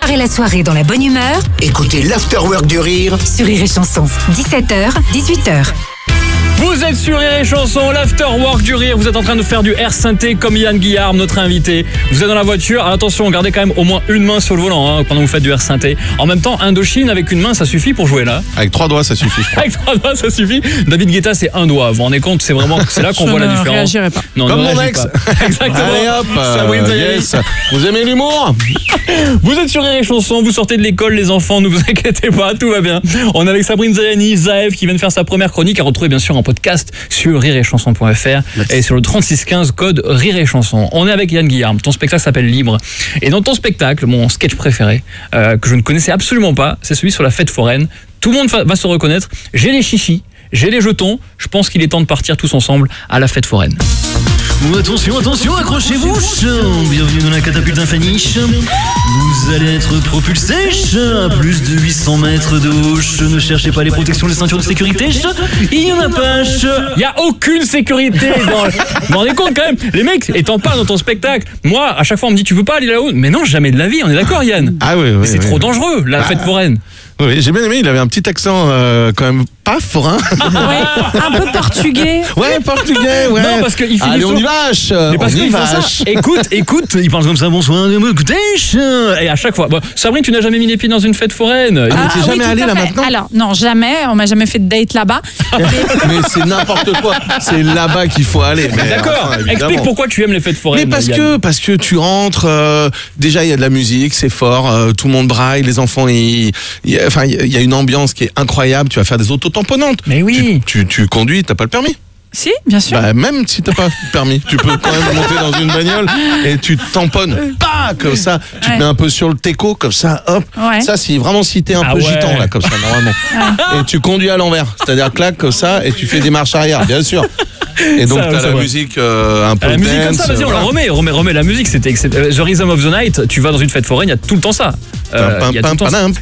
démarrer la soirée dans la bonne humeur. Écoutez l'Afterwork du Rire Sur Rire et Chanson, 17h, 18h. Vous êtes sur Rire et Chanson, l'Afterwork du Rire. Vous êtes en train de faire du air synthé comme Yann Guillard, notre invité. Vous êtes dans la voiture. Alors attention, gardez quand même au moins une main sur le volant pendant que vous faites du air synthé. En même temps, Indochine avec une main, ça suffit pour jouer là. Avec 3 doigts, ça suffit, je crois. Avec 3 doigts, ça suffit. David Guetta, c'est un doigt. Vous vous rendez compte, c'est là qu'on voit la différence. Je ne réagirai pas. Non, comme ne mon réagis ex. pas. Exactement. Allez hop, Sabrine Zayani. yes. Vous aimez l'humour? Vous êtes sur Rire et Chanson, vous sortez de l'école les enfants, ne vous inquiétez pas, tout va bien. On est avec Sabrine Zayani, Zaev qui vient de faire sa première chronique à retrouver bien sûr en podcast sur rireetchanson.fr et sur le 3615 code Rire et Chanson. On est avec Yann Guillard, ton spectacle s'appelle Libre. Et dans ton spectacle, mon sketch préféré, que je ne connaissais absolument pas, c'est celui sur la fête foraine. Tout le monde va se reconnaître. J'ai les chichis, j'ai les jetons, je pense qu'il est temps de partir tous ensemble à la fête foraine. Attention, attention, accrochez-vous. Bienvenue dans la catapulte infiniche. Vous allez être propulsé à plus de 800 mètres de haut. Ne cherchez pas les protections, les ceintures de sécurité. Il n'y en a pas. Il n'y a aucune sécurité dans le... Vous vous rendez compte quand même? Les mecs, et t'en parles dans ton spectacle. Moi, à chaque fois, on me dit tu veux pas aller là-haut? Mais non, jamais de la vie, on est d'accord Yann? Ah oui, Mais c'est trop dangereux, la fête foraine. Oui, j'ai bien aimé, il avait un petit accent quand même pas forain. Ouais, un peu portugais. Ouais, portugais, ouais. Non, parce qu'il fait allez, du on son. y vache. Mais parce on y qu'ils font ça. vache. Écoute, il parle comme ça, bonsoir, écoutez. Et à chaque fois. Bon, Sabrine, tu n'as jamais mis les pieds dans une fête foraine. t'es jamais allé tout à là fait. maintenant? Alors, non, jamais. On m'a jamais fait de date là-bas. Mais c'est n'importe quoi. C'est là-bas qu'il faut aller. Mais D'accord, enfin, évidemment. explique pourquoi tu aimes les fêtes foraines. Mais Yann. parce que tu rentres, déjà il y a de la musique, c'est fort, tout le monde braille, les enfants, il y a une ambiance qui est incroyable, tu vas faire des auto-tamponnantes. Mais oui. Tu conduis, t'as pas le permis? Si, bien sûr. Bah, même si t'as pas le permis, tu peux quand même monter dans une bagnole et tu tamponnes, pas comme ça, tu te mets un peu sur le teco, comme ça, hop. Ouais. Ça, si t'es un peu ouais. gitan, là, comme ça, normalement. Et tu conduis à l'envers, c'est-à-dire claque comme ça et tu fais des marches arrière, bien sûr. Et donc, Ça, t'as c'est la vrai. musique un peu La musique comme dance, ça, vas-y, on la voilà. remets la musique, c'était The Rhythm of the Night, tu vas dans une fête foraine, il y a tout le temps ça. Il y a tout le temps ça.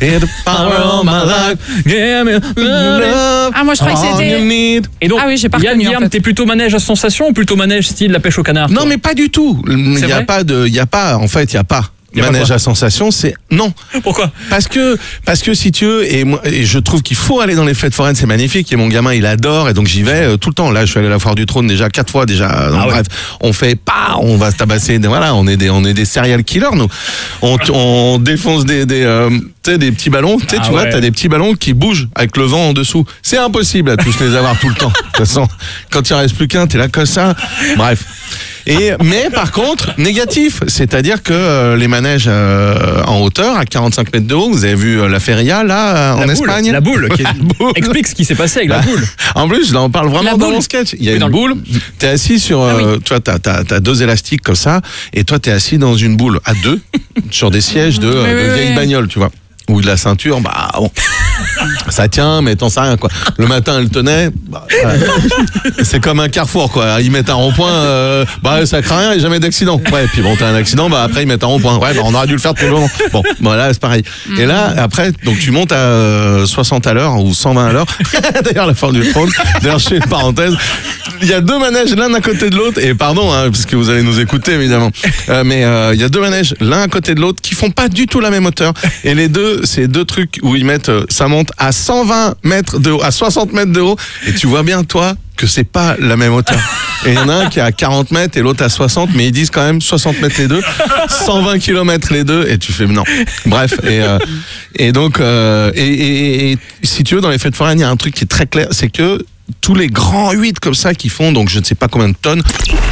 Ah, moi, je crois que c'était... Et donc, Ah oui, j'ai pas Yann reconnu, en Guillaume, fait. t'es plutôt manège à sensation ou plutôt manège style la pêche au canard? Non, toi mais pas du tout. Il y a vrai pas Y a pas manège quoi à sensation, c'est non. Pourquoi? Parce que si tu veux, et je trouve qu'il faut aller dans les fêtes foraines, c'est magnifique. Et mon gamin, il adore, et donc j'y vais tout le temps. Là, je suis allé à la Foire du Trône déjà 4 fois déjà. Donc, bref, on fait on va se tabasser. Voilà, on est des serial killers, nous. On défonce des petits ballons. Tu vois, t'as des petits ballons qui bougent avec le vent en dessous. C'est impossible à tous les avoir tout le temps. De toute façon, quand il reste plus qu'un, t'es là comme ça. Bref. Mais par contre, négatif, c'est-à-dire que les manèges en hauteur, à 45 mètres de haut, vous avez vu la Feria là en Espagne? La boule. Explique ce qui s'est passé avec la boule. En plus, là, on parle vraiment dans mon sketch. Il y a une boule, t'es assis sur, tu vois, t'as 2 élastiques comme ça, et toi t'es assis dans une boule à 2 sur des sièges de vieilles bagnoles, tu vois. Ou de la ceinture, bah bon, ça tient, mais t'en sais rien quoi. Le matin, elle tenait, c'est comme un carrefour quoi. Ils mettent un rond-point, ça craint rien, il n'y a jamais d'accident. Ouais, puis bon, t'as un accident, après ils mettent un rond-point. Ouais, on aurait dû le faire tout le long. Bon, là c'est pareil. Et là, après, donc tu montes à 60 à l'heure ou 120 à l'heure. D'ailleurs, la Foire du Trône. D'ailleurs, je fais une parenthèse. Il y a 2 manèges l'un à côté de l'autre, et pardon, parce que vous allez nous écouter évidemment. Mais il y a 2 manèges l'un à côté de l'autre qui font pas du tout la même hauteur. Et les deux, c'est 2 trucs où ils mettent, ça monte à 120 mètres de haut, à 60 mètres de haut, et tu vois bien toi que c'est pas la même hauteur. Et il y en a un qui est à 40 mètres et l'autre à 60, mais ils disent quand même 60 mètres les deux, 120 km les deux, et tu fais non. Bref, et donc si tu veux, dans les fêtes foraines, il y a un truc qui est très clair, c'est que tous les grands 8 comme ça qui font, donc je ne sais pas combien de tonnes.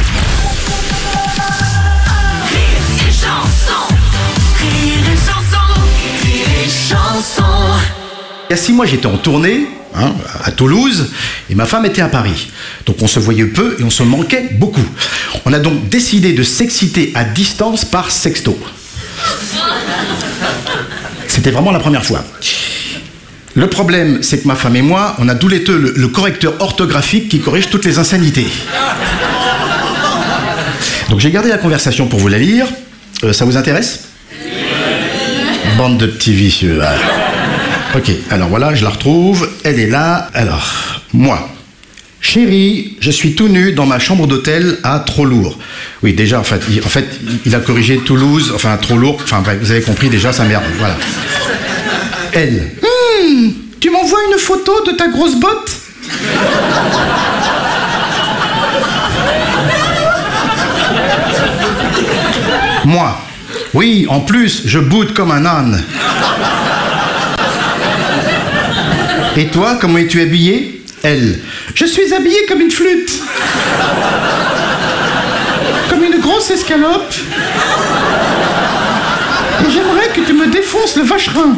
Il y a 6 mois, j'étais en tournée à Toulouse et ma femme était à Paris. Donc on se voyait peu et on se manquait beaucoup. On a donc décidé de s'exciter à distance par sexto. C'était vraiment la première fois. Le problème, c'est que ma femme et moi, on a tous les deux le correcteur orthographique qui corrige toutes les insanités. Donc j'ai gardé la conversation pour vous la lire. Ça vous intéresse ? Bande de petits vicieux. Ok, alors voilà, je la retrouve. Elle est là. Alors, moi, Chérie, je suis tout nu dans ma chambre d'hôtel à trop lourd. Oui, déjà, en fait, il a corrigé Toulouse, enfin, trop lourd. Enfin, bref, vous avez compris, déjà, ça merde. Voilà. Elle. Tu m'envoies une photo de ta grosse botte ? Moi. Oui, en plus, je boude comme un âne. Et toi, comment es-tu habillée ? Elle. Je suis habillée comme une flûte. Comme une grosse escalope. Et j'aimerais que tu me défonces le vacherin.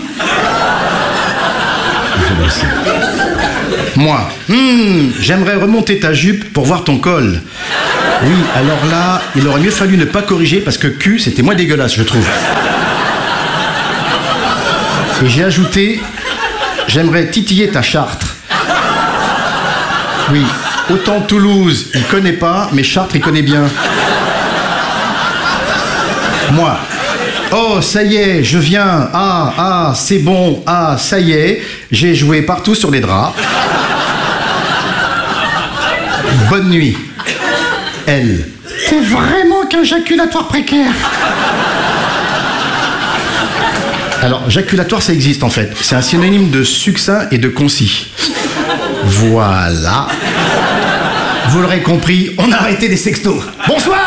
Moi. J'aimerais remonter ta jupe pour voir ton col. Oui, alors là, il aurait mieux fallu ne pas corriger parce que cul, c'était moins dégueulasse, je trouve. Et j'ai ajouté, j'aimerais titiller ta Chartres. Oui, autant Toulouse, il connaît pas, mais Chartres, il connaît bien. Moi. Oh, ça y est, je viens. Ah, c'est bon. Ah, ça y est, j'ai joué partout sur les draps. Bonne nuit. Elle. T'es vraiment qu'un jaculatoire précaire. Alors, jaculatoire, ça existe en fait. C'est un synonyme de succinct et de concis. Voilà. Vous l'aurez compris, on a arrêté les sextos. Bonsoir.